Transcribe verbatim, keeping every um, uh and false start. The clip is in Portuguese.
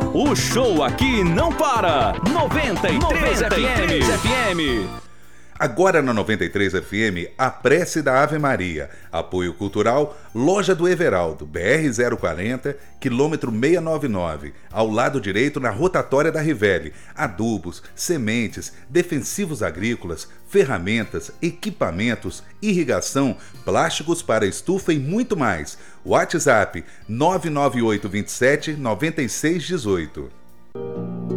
O show aqui não para. noventa e três F M. Agora na noventa e três F M, a prece da Ave Maria. Apoio cultural, Loja do Everaldo, B R zero quarenta, quilômetro seiscentos e noventa e nove, ao lado direito na rotatória da Rivelli. Adubos, sementes, defensivos agrícolas, ferramentas, equipamentos, irrigação, plásticos para estufa e muito mais. WhatsApp nove nove oito dois sete nove seis um oito.